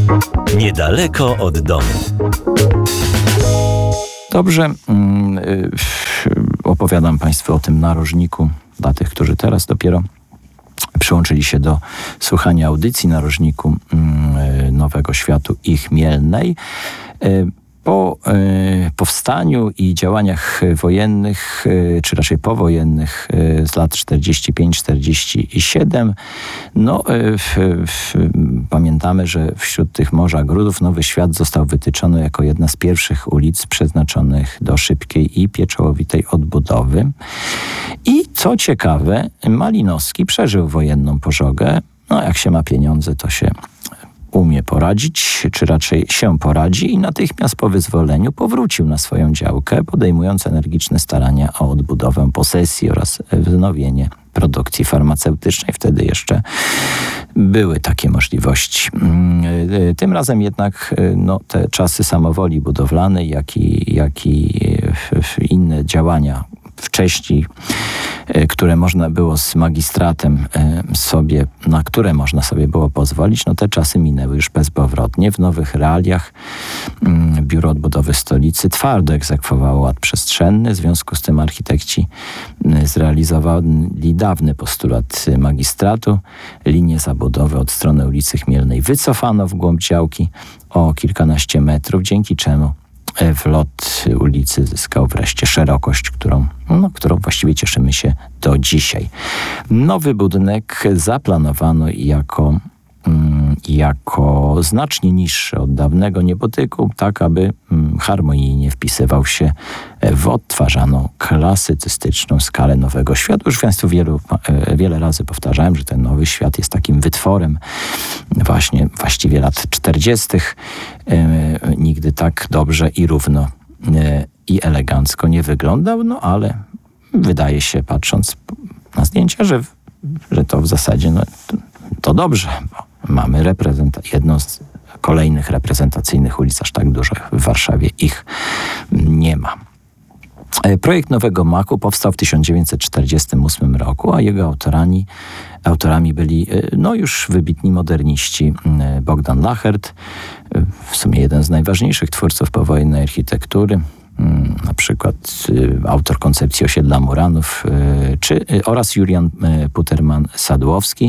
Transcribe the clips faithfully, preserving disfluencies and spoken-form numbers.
Niedaleko od domu. Dobrze, opowiadam Państwu o tym narożniku dla tych, którzy teraz dopiero przyłączyli się do słuchania audycji narożniku Nowego Światu i Chmielnej. Po y, powstaniu i działaniach wojennych, y, czy raczej powojennych y, z lat czterdzieści pięć czterdzieści siedem, no, y, y, y, pamiętamy, że wśród tych morza grudów Nowy Świat został wytyczony jako jedna z pierwszych ulic przeznaczonych do szybkiej i pieczołowitej odbudowy. I co ciekawe, Malinowski przeżył wojenną pożogę. No, jak się ma pieniądze, to się umie poradzić, czy raczej się poradzi i natychmiast po wyzwoleniu powrócił na swoją działkę, podejmując energiczne starania o odbudowę posesji oraz wznowienie produkcji farmaceutycznej. Wtedy jeszcze były takie możliwości. Tym razem jednak no, te czasy samowoli budowlanej, jak i, jak i inne działania wcześniej, które można było z magistratem sobie, na które można sobie było pozwolić, no te czasy minęły już bezpowrotnie. W nowych realiach Biuro Odbudowy Stolicy twardo egzekwowało ład przestrzenny. W związku z tym architekci zrealizowali dawny postulat magistratu. Linię zabudowy od strony ulicy Chmielnej wycofano w głąb działki o kilkanaście metrów, dzięki czemu wlot ulicy zyskał wreszcie szerokość, którą, no, którą właściwie cieszymy się do dzisiaj. Nowy budynek zaplanowano jako, mm, jako znacznie niższy od dawnego niebotyku, tak aby mm, harmonijnie wpisywał się w odtwarzaną klasycystyczną skalę Nowego Świata. Już Państwu wielu, wiele razy powtarzałem, że ten Nowy Świat jest takim wytworem właśnie właściwie lat czterdziestych. Nigdy tak dobrze i równo i elegancko nie wyglądał, no ale wydaje się, patrząc na zdjęcia, że, że to w zasadzie no, to, to dobrze, bo mamy reprezenta- jedną z kolejnych reprezentacyjnych ulic, aż tak dużo w Warszawie ich nie ma. Projekt Nowego Maku powstał w tysiąc dziewięćset czterdziestym ósmym roku, a jego autorami, autorami byli no już wybitni moderniści Bogdan Lachert, w sumie jeden z najważniejszych twórców powojennej architektury, na przykład autor koncepcji osiedla Muranów, czy, oraz Julian Puterman-Sadłowski.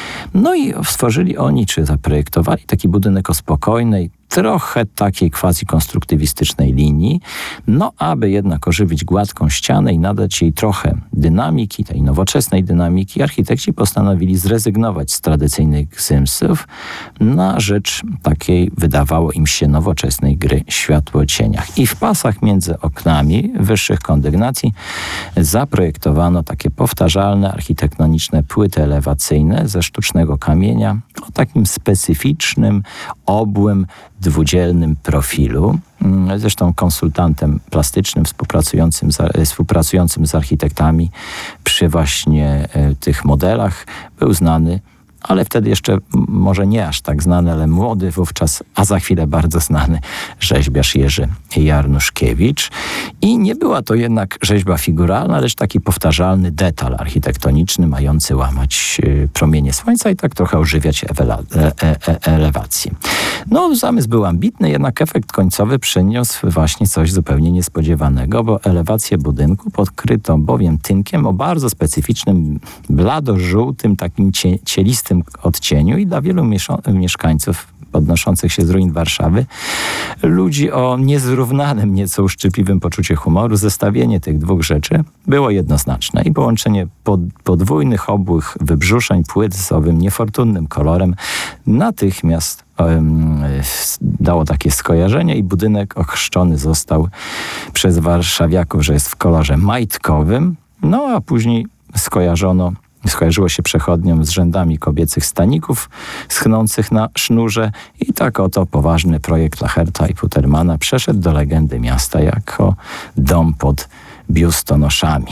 No i stworzyli oni, czy zaprojektowali taki budynek o spokojnej, trochę takiej quasi-konstruktywistycznej linii, no aby jednak ożywić gładką ścianę i nadać jej trochę dynamiki, tej nowoczesnej dynamiki, architekci postanowili zrezygnować z tradycyjnych gzymsów na rzecz takiej, wydawało im się, nowoczesnej gry światło-cieniach. I w pasach między oknami wyższych kondygnacji zaprojektowano takie powtarzalne, architektoniczne płyty elewacyjne ze sztucznego kamienia o takim specyficznym, obłym, dwudzielnym profilu. Zresztą konsultantem plastycznym współpracującym z, współpracującym z architektami przy właśnie tych modelach był znany, ale wtedy jeszcze może nie aż tak znany, ale młody wówczas, a za chwilę bardzo znany rzeźbiarz Jerzy Jarnuszkiewicz. I nie była to jednak rzeźba figuralna, lecz taki powtarzalny detal architektoniczny mający łamać promienie słońca i tak trochę ożywiać ewela- e- e- elewację. No, zamysł był ambitny, jednak efekt końcowy przyniósł właśnie coś zupełnie niespodziewanego, bo elewację budynku podkryto bowiem tynkiem o bardzo specyficznym, blado-żółtym, takim cie- cielistym odcieniu i dla wielu mieszo- mieszkańców podnoszących się z ruin Warszawy, ludzi o niezrównanym, nieco uszczypliwym poczuciu humoru, zestawienie tych dwóch rzeczy było jednoznaczne i połączenie pod, podwójnych, obłych wybrzuszeń płyt z owym niefortunnym kolorem natychmiast um, dało takie skojarzenie i budynek ochrzczony został przez warszawiaków, że jest w kolorze majtkowym, no a później skojarzono Skojarzyło się przechodniom z rzędami kobiecych staników schnących na sznurze i tak oto poważny projekt Lacherta i Putermana przeszedł do legendy miasta jako dom pod biustonoszami.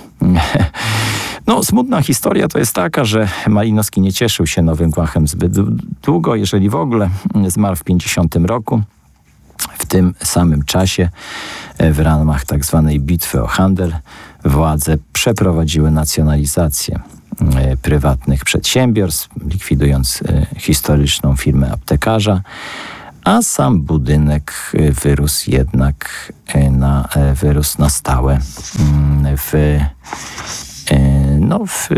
No, smutna historia to jest taka, że Malinowski nie cieszył się Nowym Gmachem zbyt długo, jeżeli w ogóle. Zmarł w pięćdziesiątym roku. W tym samym czasie w ramach tak zwanej bitwy o handel władze przeprowadziły nacjonalizację prywatnych przedsiębiorstw, likwidując historyczną firmę aptekarza, a sam budynek wyrósł jednak na, wyrósł na stałe w, no w,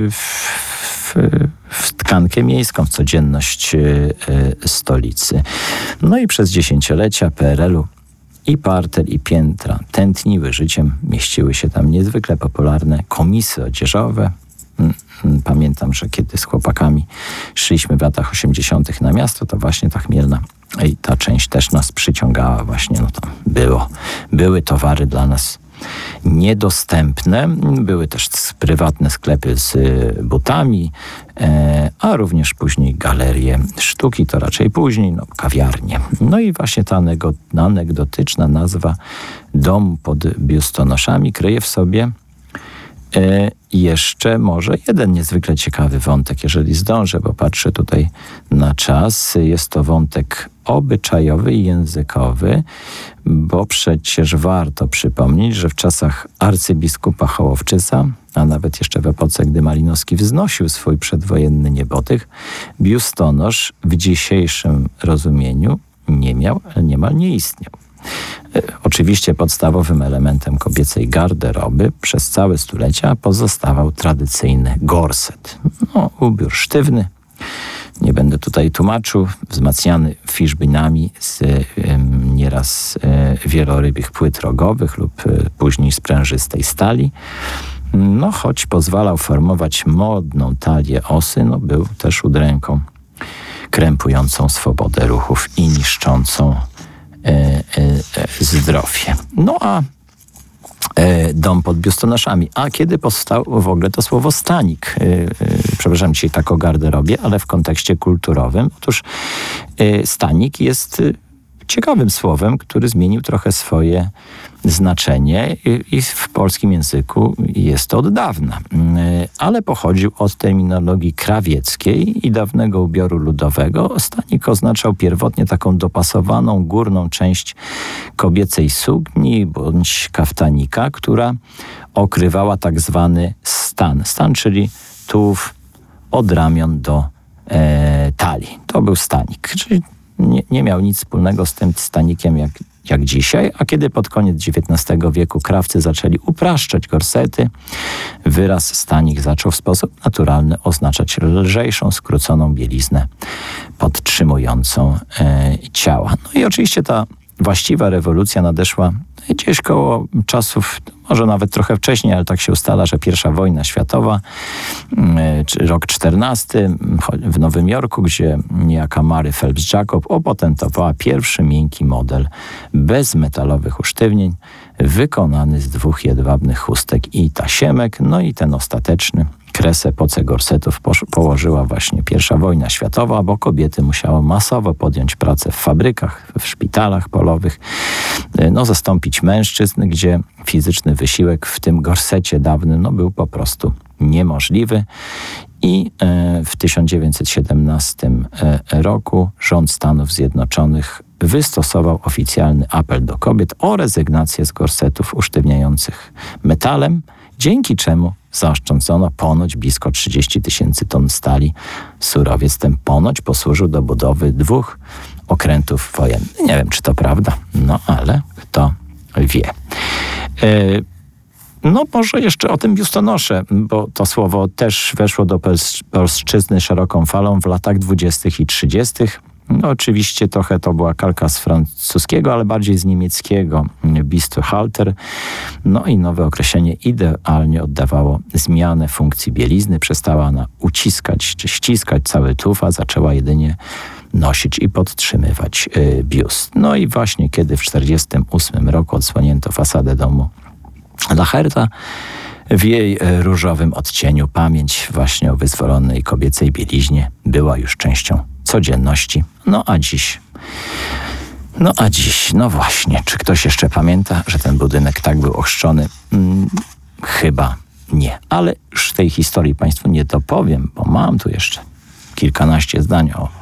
w, w tkankę miejską, w codzienność stolicy. No i przez dziesięciolecia P R L-u i parter, i piętra tętniły życiem. Mieściły się tam niezwykle popularne komisy odzieżowe. Pamiętam, że kiedy z chłopakami szliśmy w latach osiemdziesiątych na miasto, to właśnie ta Chmielna i ta część też nas przyciągała właśnie. No tam było, były towary dla nas niedostępne. Były też prywatne sklepy z butami, e, a również później galerie sztuki, to raczej później, no, kawiarnie. No i właśnie ta anegdotyczna nazwa Dom pod biustonoszami kryje w sobie e, jeszcze może jeden niezwykle ciekawy wątek, jeżeli zdążę, bo patrzę tutaj na czas. Jest to wątek obyczajowy i językowy, bo przecież warto przypomnieć, że w czasach arcybiskupa Hołowczyca, a nawet jeszcze w epoce, gdy Malinowski wznosił swój przedwojenny niebotyk, biustonosz w dzisiejszym rozumieniu nie miał, ale niemal nie istniał. Oczywiście podstawowym elementem kobiecej garderoby przez całe stulecia pozostawał tradycyjny gorset. No, ubiór sztywny, nie będę tutaj tłumaczył, wzmacniany fiszbinami z y, nieraz y, wielorybich płyt rogowych lub y, później sprężystej stali. No, choć pozwalał formować modną talię osy, no, był też udręką krępującą swobodę ruchów i niszczącą E, e, zdrowie. No a e, dom pod biustonoszami. A kiedy powstał w ogóle to słowo stanik? E, e, przepraszam, dzisiaj tak o garderobie, ale w kontekście kulturowym. Otóż e, stanik jest e, ciekawym słowem, który zmienił trochę swoje znaczenie i, i w polskim języku jest to od dawna. E, ale pochodził od terminologii krawieckiej i dawnego ubioru ludowego. Stanik oznaczał pierwotnie taką dopasowaną górną część kobiecej sukni bądź kaftanika, która okrywała tak zwany stan. Stan, czyli tułów od ramion do e, talii. To był stanik, czyli nie, nie miał nic wspólnego z tym stanikiem jak jak dzisiaj, a kiedy pod koniec dziewiętnastego wieku krawcy zaczęli upraszczać gorsety, wyraz stanik zaczął w sposób naturalny oznaczać lżejszą, skróconą bieliznę podtrzymującą e, ciała. No i oczywiście ta właściwa rewolucja nadeszła gdzieś koło czasów, może nawet trochę wcześniej, ale tak się ustala, że pierwsza wojna światowa, czy rok czternasty w Nowym Jorku, gdzie niejaka Mary Phelps Jacob opatentowała pierwszy miękki model bez metalowych usztywnień, wykonany z dwóch jedwabnych chustek i tasiemek. No i ten ostateczny kres epoce gorsetów położyła właśnie pierwsza wojna światowa, bo kobiety musiały masowo podjąć pracę w fabrykach, w szpitalach polowych, no zastąpić mężczyzn, gdzie fizyczny wysiłek w tym gorsecie dawnym no, był po prostu niemożliwy. I w tysiąc dziewięćset siedemnastym roku rząd Stanów Zjednoczonych wystosował oficjalny apel do kobiet o rezygnację z gorsetów usztywniających metalem, dzięki czemu zaoszczędzono ponoć blisko trzydzieści tysięcy ton stali. Surowiec ten ponoć posłużył do budowy dwóch okrętów wojennych. Nie wiem, czy to prawda, no ale kto wie. Yy, No może jeszcze o tym biustonosze, bo to słowo też weszło do polszczyzny szeroką falą w latach dwudziestych i trzydziestych. No oczywiście trochę to była kalka z francuskiego, ale bardziej z niemieckiego Bisthalter. No i nowe określenie idealnie oddawało zmianę funkcji bielizny. Przestała ona uciskać czy ściskać cały tułów, a zaczęła jedynie nosić i podtrzymywać y, biust. No i właśnie kiedy w czterdziestym ósmym roku odsłonięto fasadę domu Lacherta, w jej różowym odcieniu pamięć właśnie o wyzwolonej kobiecej bieliźnie była już częścią codzienności. No a dziś, no a dziś, no właśnie, czy ktoś jeszcze pamięta, że ten budynek tak był ochrzczony? Hmm, chyba nie. Ale już tej historii Państwu nie dopowiem, bo mam tu jeszcze kilkanaście zdań o,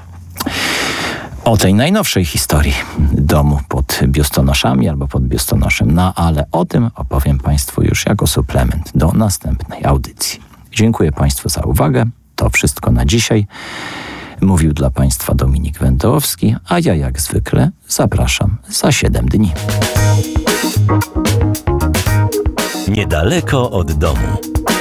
o tej najnowszej historii domu pod biustonoszami albo pod biustonoszem. No ale o tym opowiem Państwu już jako suplement do następnej audycji. Dziękuję Państwu za uwagę. To wszystko na dzisiaj. Mówił dla Państwa Dominik Wędołowski, a ja jak zwykle zapraszam za siedem dni. Niedaleko od domu.